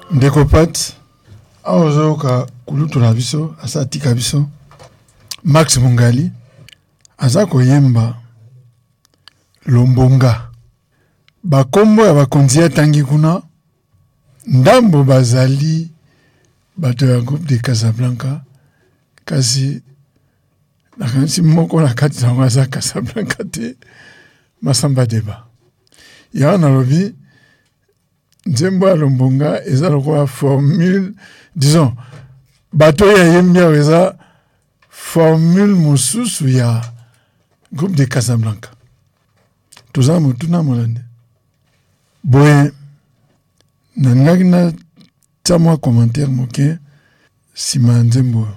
Ndekopat aozoka kulutula biso asatika biso Max Mungali aza koyemba Lombonga bakombo ya bakonzi atangi kuna ndambo bazali bato ya groupe de Casablanca kasi nakanisi moko na kati na waza Casablanca te Masamba Deba ya na lobi nzembo ya Lombonga eza lokola formule disons bato ya yembia eza formule mosusu ya groupe de Casablanca toza motuna molande boye nangaki na tia mwa commentaire moke sima nzembo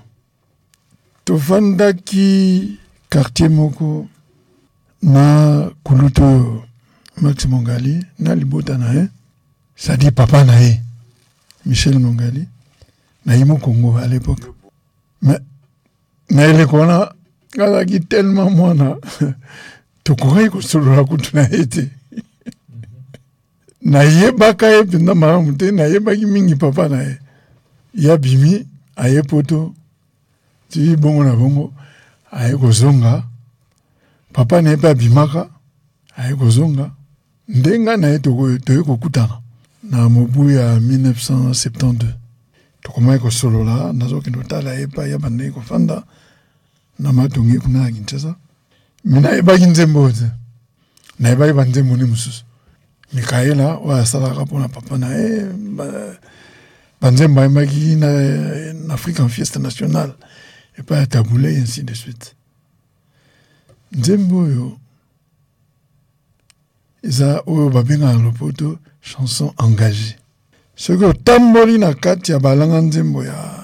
tofandaki quartier moko na kuluto Max Mungali na libota na ye c'est-à-dire papa na ye Michel Mungali na ye Congo à l'époque mais na ele kona kazaki tellement mwana tokokai kosolola kutu na ye te nayebaka ye mpenza malamu te nayebaki mingi papa na ye ya bimi aye poto ti bongo na bongo aye kozonga papa na ye mpe abimaka aye kozonga ndenga na ye toye kokutana na mobu ya 1972 tokomaki kosolola nazokende kotala ye pa ya bandeki kofanda na matongi kuna ya Kinshasa mi nayebaki nzembo te nayebaki banzembo ni mosusu Mikaela oyo asalaka mpona papa na ye banzembo ayembaki na African Fiesta Nationale epai ya Taboulé ainsi de suite nzembo oyo eza oyo babengaka na lopoto chanson engagée soki otamboli na kati ya balanga nzembo ya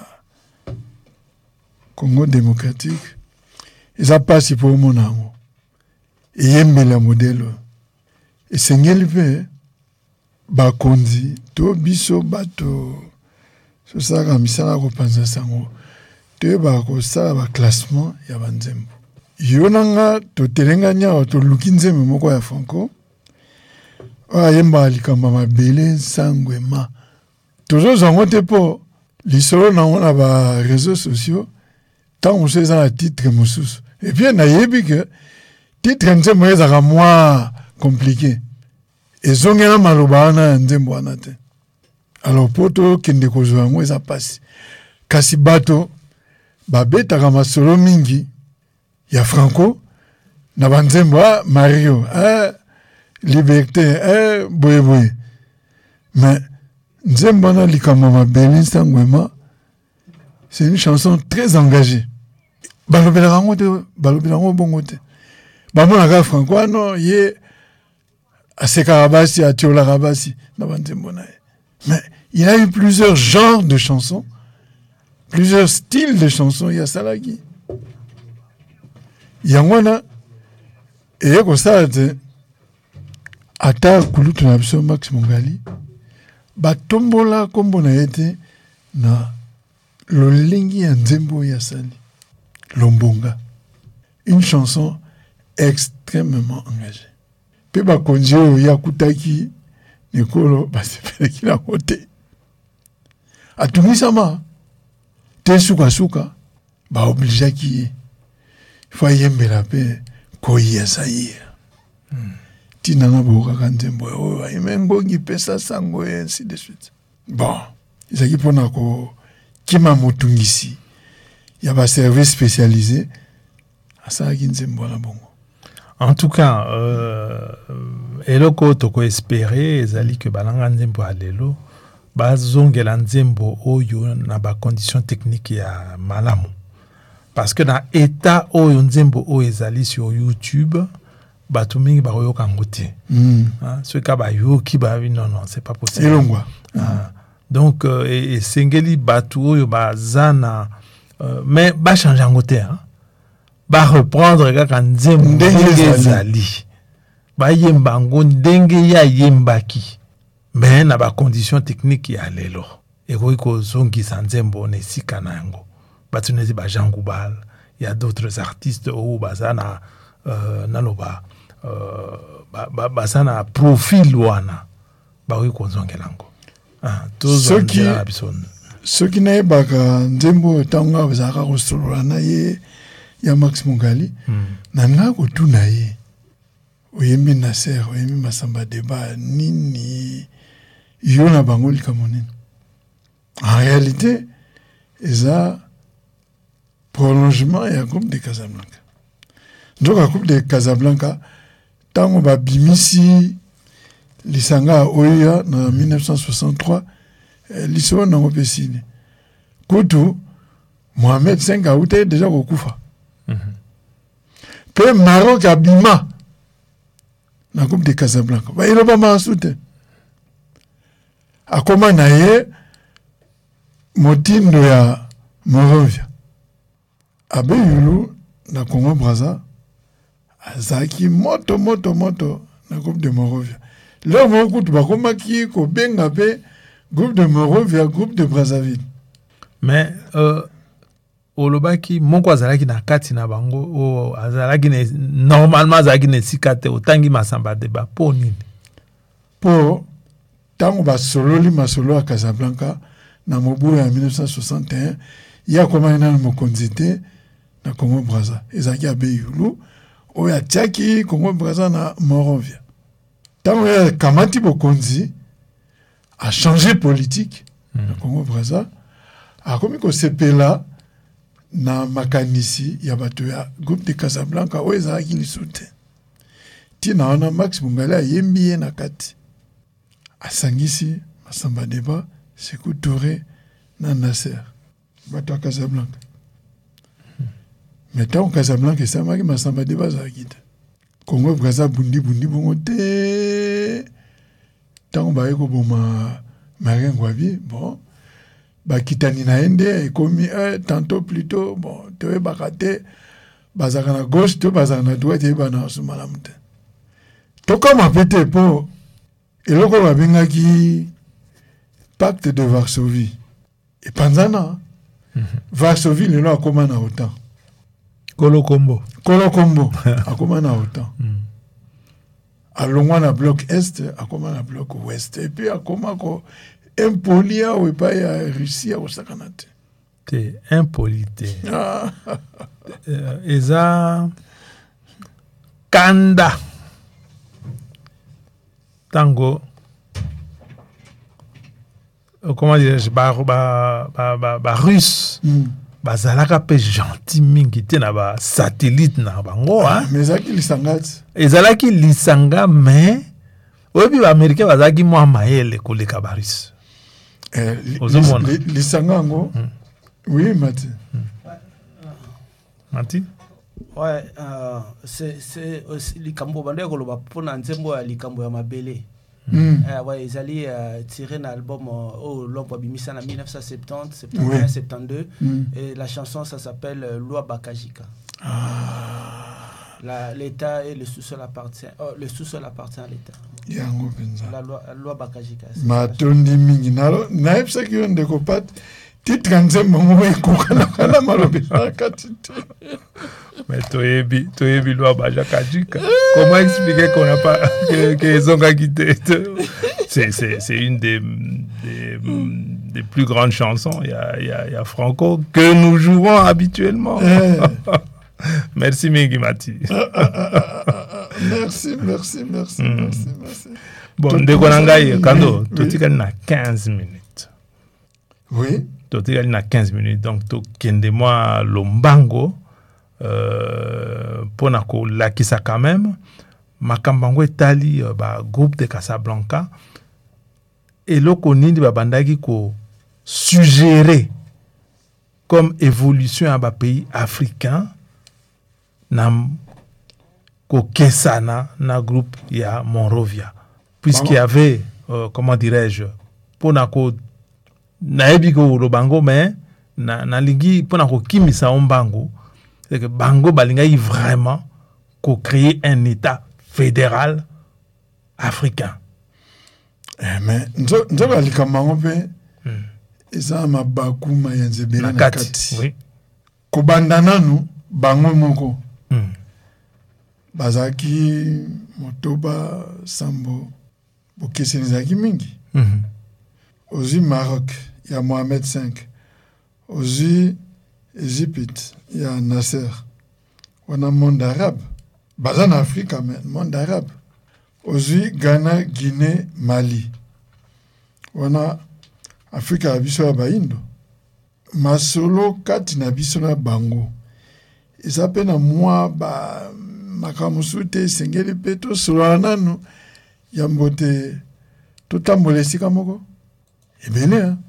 Congo démocratique eza pasi mpo omona yango eyembela modele esengeli mpe bakonzi to biso bato sosalaka misala kopanza sango toyebaka kosala baclassement ya banzembo yo nanga totelengani awa toluki nzembo moko ya franco oyo ayembaka likambo mabele nsangwema tozozwango te mpo lisolo nango na bareseau sociaux ntango mosusu eza na titre mosusu epui nayebi ke titre nzembo ezaka mwa compliqué ezongela maloba wana ya nzembo wana te alors po tokende kozwa yango eza pasi kasi bato babetaka masolo mingi ya franco na banzembo mario liberté boyeboye mais nzembo wana likambo mabele nsangwema c'est une chanson très engagée balobelaka yango te balobelaka yango bongo te bamonaka franco ano ye asekaka basi atiolaka basi na banzembo na ye mais il a eu plusieurs genres de chansons plusieurs styles de chansons ya salaki yango wana eye kosala te ata kulutu na biso Max Mungali batombola kombo na ye te na lolengi ya nzembo ya sali Lombonga une chanson extrêmement engagée pe bakonzi oyo yakutaki nekolo basepelaki nango te atungisama te sukasuka baobligeaki ye fo ayembela mpe koya zaire tina na bokaka nzembo oyo ayeme ngongi pesa sango ye ainsi de suite bon ezalaki mpona kokima motungisi ya baservice spécialisé asalaki nzembo wana bongo. En tout cas, eloko toko espérer ezali que balanga nzembo alelo bazongela nzembo oyo na ba conditions techniques ya malamu parce que na état oyo nzembo oyo ezali sur YouTube bato mingi bayoka ngote ce ka ba yoki ba non c'est pas possible elongwa donc et sengeli bato oyo bazana mais ba changer ngote ba reprendre kaka nzembo ndenge ezali ba yemba ngo ndenge ya yembaki mais na ba conditions techniques ya lelo ekoki kozongisa nzembo na esika na yango bato nezi ba Jean Goubal il y a d'autres artistes au bazana naloba basana profil wana bakoki kozongela yango soki nayebaka nzembo ntango bazalaka kosolola na ye ya Max Mungali nanga kotuna ye oyembi Nasser oyembi Masamba Deba nini yo na bango likambo nini en réalité eza prolongement ya groupe de Casablanca nzoka groupe de Casablanca tango babimisi lisanga oya na 1963 liso nango pesini kutu Mohamed V aute déjà kokufa pe Maroc abima na groupe de Casablanca ba iloba masute akoma na ye motindo ya Monrovia abe yulu na Congo Brazza azaki moto na groupe de Monrovia leo mokutu bakomaki kobenga pe groupe de Monrovia groupe de Brazzaville mais olobaki moko azalaki na kati na bango azalaki normalement azalaki na sikate otangi Masamba Deba po nini po tango basololi masolo ya Casablanca na mobu ya 1961 ya komaki na mokonzi te na Congo Brazza ezalaki abe yulu oyo atiaki Congo Brazza na Monrovia tango ya kamati bokonzi a changé politique na Congo Brazza akomi kosepela na makanisi ya bato ya groupe de Casablanca oyo ezalaki lisu te ntina wana Max Mungali ayembi ye na kati asangisi Masamba Deba Sékou Touré na Nasser bato ya Casablanca mais ntango Casablanca esamaki Masamba Deba azalaki te Congo Brazza bundi bongo te ntango baye koboma Marien Ngouabi bon bakitani na ende ekomi tantôt plutôt bon toyebaka te bazalaka na gauche to bazalaka na droite yeba na malamu te tokoma pe te mpo eloko babengaki pacte de Varsovie epanzana Varsovie lelo akoma na OTAN Kolo Kombo akoma na OTAN alongwa na bloc est akoma na bloc ouest et puis akoma ko impoli awo epai ya Russie akosakana te impoli te eza kanda tango comment dirais-je ba russe bazalaka pe gentil mingi te na ba satellite na bango mais ezalaki lisanga mais oyebi ba américain bazalaki mwa mayele koleka ba russe lisanga yango oui Mati ouais c'est aussi likambo bande koloba pona nzembo ya likambo ya mabele ouais ils allaient tirer un album au l'ombre bimisa en 1970 71 72 et la chanson ça s'appelle Loi Bakajika. L'État et le sous-sol appartient à l'État. La loi Bakajika. Matondi mingi na epsa ki on dekopat titre nzembo mo ekokana malobi akatite. Mais toyebi loi Bakajika. Comment expliquer qu'on n'a pas qu'ils ont quitté? C'est une des plus grandes chansons. Il y a Franco que nous jouons habituellement. Merci Mingi Mati. Merci. Bon, ndeko nangai kando totikali na 15 minutes. Oui. Totikali na 15 minutes donc to kende moi lombango pona ko lakisa quand même makambango etali ba groupe de Casablanca eloko nini babandaki ko suggérer comme évolution à ba pays africain na kokesana na groupe ya Monrovia puisqu'il y avait comment dirais-je pona ko naebi ko lobango mais na lingi pona ko kimisa ombango c'est que bango balingai vraiment ko créer un état fédéral africain mais nzo balikambango pe eza mabaku mayanzebe na kati oui ko bandananu bango moko bazaki motoba sambo bokeseni zaki mingi Ozui Maroc, il y a Mohamed V. Ozui Égypte, il y a Nasser. On a monde arabe. Bazan Afrique, mais monde arabe. Ozui Ghana, Guinée, Mali. On a Afrique à biso Baindo. Masolo kati na biso na bango. Ils peine à moi ba makamusute sengeli peto solananu yambote totambola esika moko ebele hein.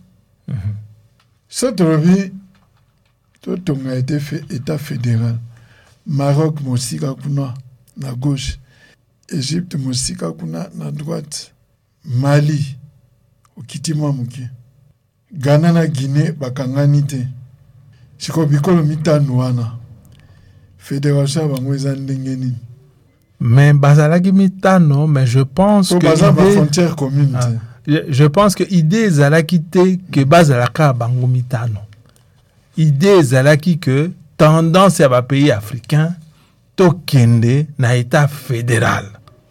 Sotrobi totonga été fait état fédéral. Maroc mosika kuna na gauche, Égypte mosika kuna na droite, Mali okitima muki, Ghana na Guinée bakangani te. Siko bikolo mitano wana fédération bango eza ndenge nini. Mais bazalaki mitano, mais je pense que idée frontière commune. Je pense que idée ezalaki te que bazalaka bango mitano. Idée ezalaki que tendance ya ba pays africains tokende na état fédéral.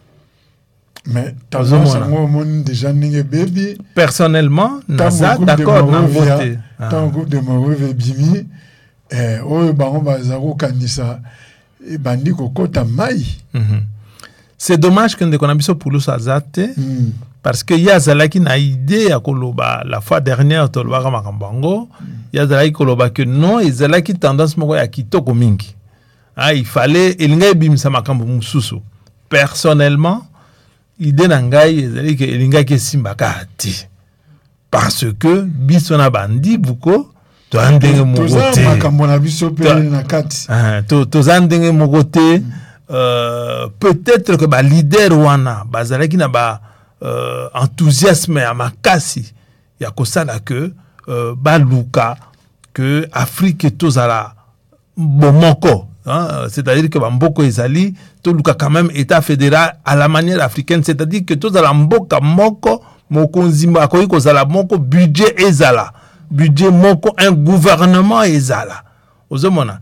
Mais déjà baby. Personnellement, naza d'accord na voter. Tant groupe de Maroc bimi oyo bango bazako kanisa e bandi kokota mai. C'est dommage que ndeko na biso Poulos azate parce que yazalaki na idée ya koloba la fois dernière tolobaka makambango yazalaki koloba que non ezalaki tendance moko ya kitoko mingi. Il fallait elinga bimisa makambo mususu. Personnellement, idée na ngai ezalaki que elinga ke simbaka ati parce que biso na bandi buko to andenge mogote makambo na biso pe na kati to andenge mogote. Peut-être que ba leader wana bazalaki na ba enthousiasme ya makasi ya kosala que ba luka que Afrique tozala bomoko, c'est-à-dire que bamboko ezali to luka quand même état fédéral à la manière africaine, c'est-à-dire que tozala mboka moko mokonzimba akoki kozala moko, budget ezala budget moko, un gouvernement ezala ozomona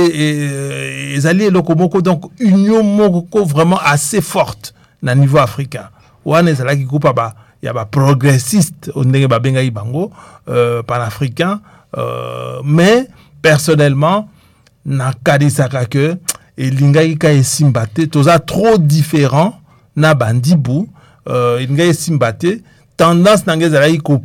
et ezali eloko moko, donc union moko vraiment assez forte na niveau africain wana ezalaki groupe ba ya ba progressiste ondenge ba benga ibango panafricain, mais personnellement na kadisaka que elingaki ka esimbate toza trop différent na bandibu elingaki esimbate tendance nanga ezalaki ko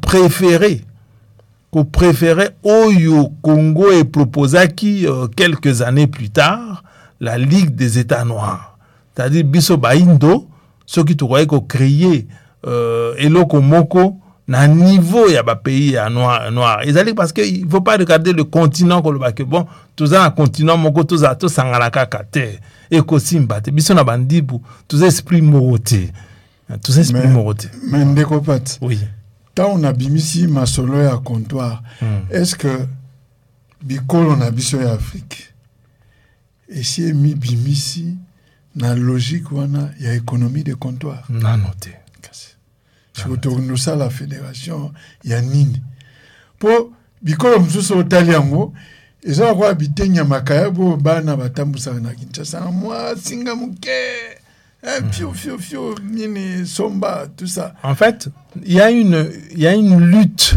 préférer Oyo Congo et proposaki quelques années plus tard la Ligue des États Noirs. C'est-à-dire biso baindo ceux qui trouvait ko créer eloko moko na niveau ya ba pays ya noir. Ezali parce que il faut pas regarder le continent ko le bon tous un continent moko tous a tous sangala kaka te et ko simbate biso na bandibu tous esprit moroté. Tous esprit moroté. Mais ndeko pat. Oui. Quand on a bimisi masolo ya comptoir, est-ce que bikolo na biso ya Afrique et si mi bimisi na logique wana ya économie de comptoir? Non noté. Si vous tournez ça la fédération ya nini? Po bikolo msuso otali yango eza kwa bitenya makaya bo bana batambusa na Kinshasa moi singa muke. Mini, somba, tout ça. En fait, il y a une lutte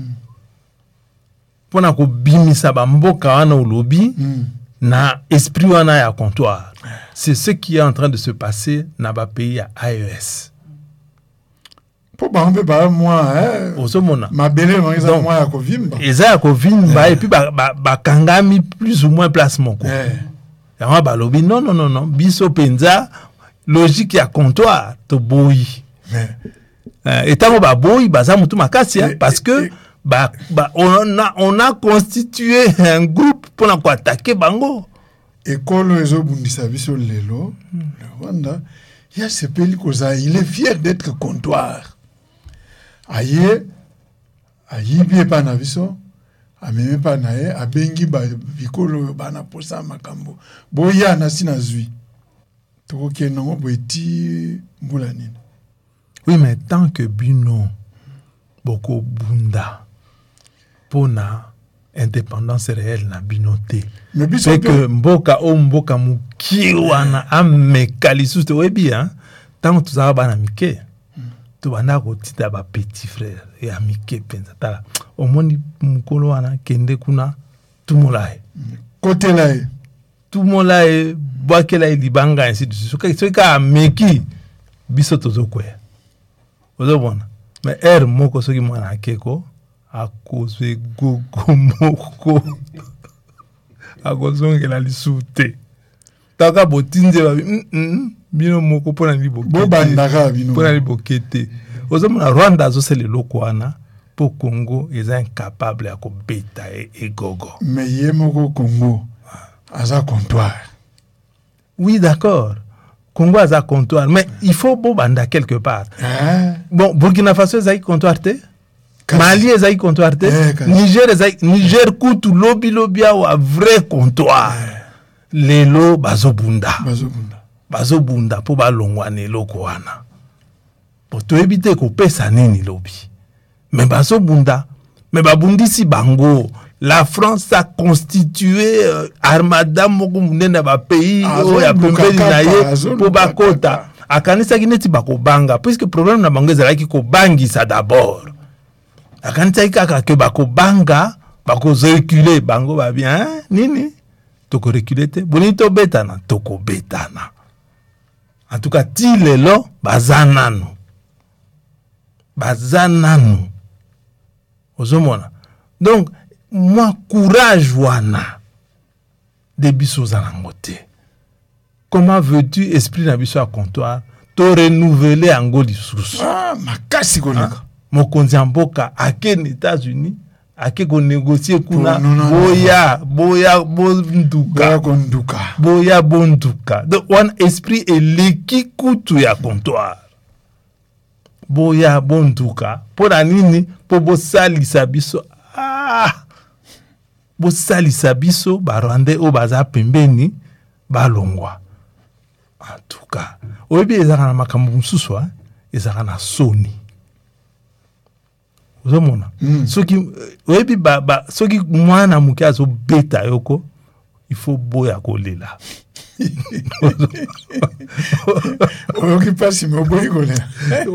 pour na ko bimisa bamboka wana olobi na esprit wana ya comptoir. C'est ce qui est en train de se passer na ba pays à AES. Pour bambe ba moi osomona mabele mangeza moi ya kovimba. Eza ya kovimba et puis ba kangami plus ou moins place moko. Ya ba lobi non biso penza logique ya comptoir to boyi et tant ba boyi baza mutu makasi parce que on a constitué un groupe pour na ko attaquer bango ekolo ezo bundisa biso lelo le Rwanda ya sepeli koza il est fier d'être comptoir aye bien pa na biso ameme pa na ye abengi ba bikolo bana posa makambo boya na sina zui. Oui, mais tant que Bino Boko Bunda pour na indépendance réelle na binoté. C'est que Mboka Mukiwana Ame Kalisus te webi hein. Tant que tu as bana mike. to banda kotita ba petit frère et amike penza tala omoni mukolo wana kende kuna tumolae côté là tumolae bwakela libanga ainsi de suite so ka ameki biso tozokwe ozobona mais moko soki mwana akeko akozwe gogo moko akozongela lisute taka botinze babi bino moko pona libokete ozomona Rwanda azosele loko wana po Congo est incapable à kobeta et gogo mais yemoko Congo aza comptoir oui d'accord Congo aza comptoir mais il faut bobanda quelque part bon Burkina Faso ezaki comptoir te Mali ezaki comptoir te Niger kutu lobi awa vrai comptoir lelo bazobunda po balongwana eloko wana po toyebi kopesa nini lobi mais bazobunda mais babundisi bango. La France a constitué armada moko munene ba pays ya pembeni na ye po bakota akanisa kineti bakobanga puisque problème na bango ezalaki kobangisa d'abord akanisa kaka ke bakobanga bakoreculer bango ba bien nini toko reculer te bonito betana toko betana en tout cas ti lelo bazananu ozomona donc moi courage wana de biso zalangote comment veux-tu esprit na biso à comptoir to renouveler ango lisusu makasi koleka mokonzi mboka ake aux États-Unis ake ko négocier kuna boya bonduka donc one esprit eleki kutu ya comptoir boya bonduka pona nini po bosalisa biso bosalisa biso barwande o baza pembeni balongwa en tout cas oyebi ezaka na makambo mosusu ezaka na soni ozomona soki oyebi soki mwana moke azobeta yoko il faut boya kolela oyoki pasi me oboyi kolela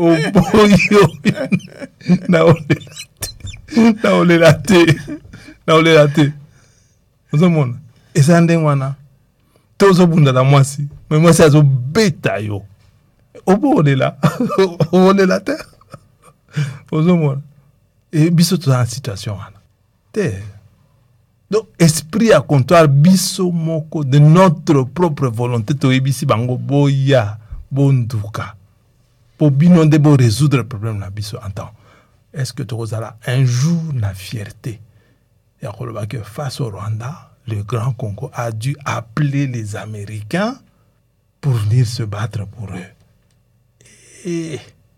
naolela te ozomona eza ndenge wana to ozobunda na mwasi me mwasi azobeta yo obolela te ozomona e biso toza na situation wana te donc esprit à comptoir biso moko de notre propre volonté toyebisi bango boya bonduka po bino nde bo résoudre le problème na biso en temps. Est-ce que tokozala un jour na fierté ya koloba que face au Rwanda le Grand Congo a dû appeler les Américains pour venir se battre pour eux et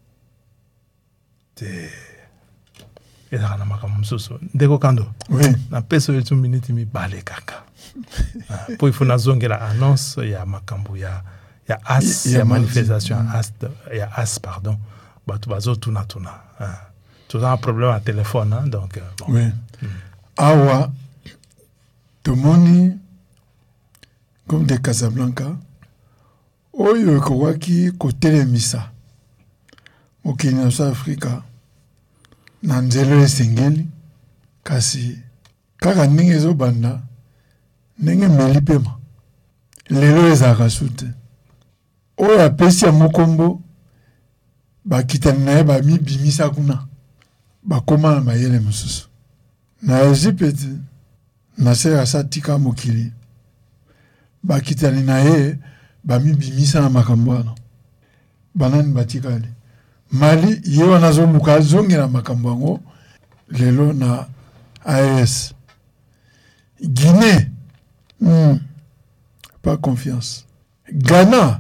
ezaka na makambo mosusu ndeko kando na peso yetu minute mibale kaka po ifo nazongela annonce ya makambo ya as ya manifestation ya as pardon bato bazotuna toza un problème à téléphone donc bon. Oui. Awa tomoni comme de Casablanca oyo ekowaki kotelemisa mokili na South Africa na nzelo esengeli kasi kaka ndenge ezobanda ndenge meli pema lelo ezalaka su te oyo apesi ya mokombo bakitani na ye bamibimisa kuna bakoma na mayele mosusu na Egypte na se asa tika mokili bakitani na ye bamibimisa na makambo wana banani batikali Mali ye wana azoluka azongela makambo yango lelo na AES Guinée pas confiance Ghana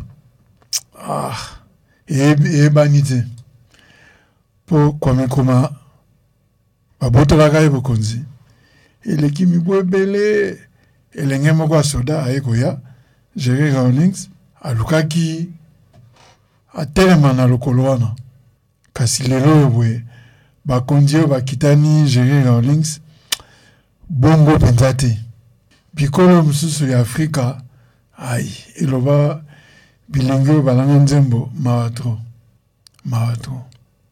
ebanite po Kwame Nkrumah babotolaka ye bokonzi eleki mibu ebele elenge moko ya soda ayekoya Jerry Rawlings alukaki atelema na lokolo wana kasi lelo boye bakonzi oyo bakitani Jerry Rawlings bongo penza te bikolo mosusu ya Afrika eloba bilenge oyo balanga nzembo mawa tro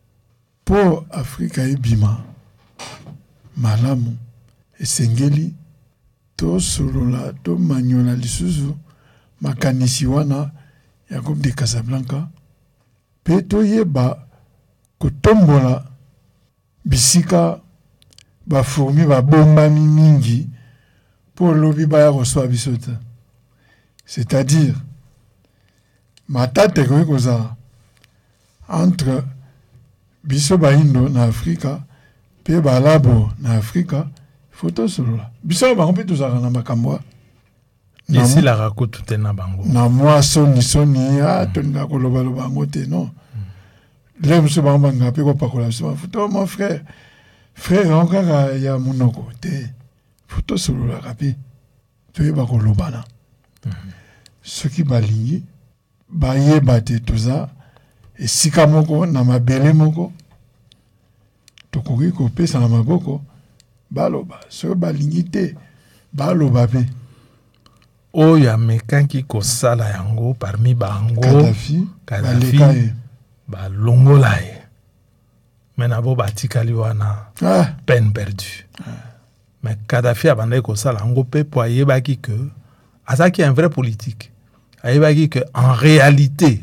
po Afrika ebima malamu esengeli to solola to manyola lisusu makanisi wana ya Coupe de Casablanca pe to yeba kotombola bisika bafourmi babombami mingi po lobi baya koswa biso te. C'est-à-dire matate koki kozala entre biso baindo na Afrika pe balabo na Afrika foto solola biso bango pe tozalaka na makambo esi la rakutu te na bango na mwa soni toninga kolobaloba bango te non le mosusu bango banga pe kopakola biso foto mon frère yango kaka ya monoko te foto sololaka pe toyeba kolobana soki balingi bayeba te toza esika moko na mabele moko tokoki kopesa na maboko baloba soki balingi te baloba pe oyo amekaki kosala yango parmi bango Kadhafi balongola ye me na bo batikali wana peine perdue mais Kadhafi abandaki kosala yango mpe po ayebaki que azalaki un vrai politique ayebaki que en réalité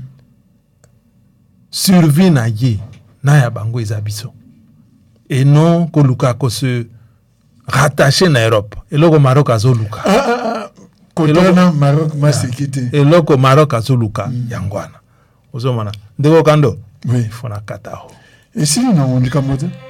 survie na ye na ya bango eza biso et non koluka se rattacher na Europe eloko Maroc azoluka kotana Maroc masekite eloko Maroc azoluka yangwana ozomona ndeko kando oui fona katao esili na likambo te